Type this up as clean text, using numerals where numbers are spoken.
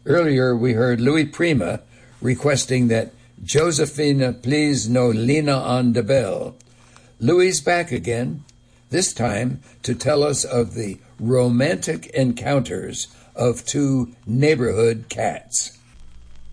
Earlier, we heard Louis Prima requesting that Josephina please no Lina on the bell. Louis back again, this time to tell us of the romantic encounters of two neighborhood cats.